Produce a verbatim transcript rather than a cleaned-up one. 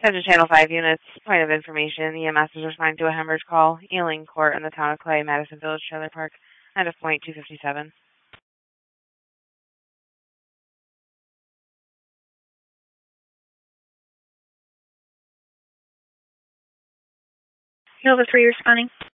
Center Channel five units, point of information. E M S is responding to a hemorrhage call. Ealing Court in the town of Clay, Madison Village Trailer Park. End of point two fifty-seven. Nova three responding.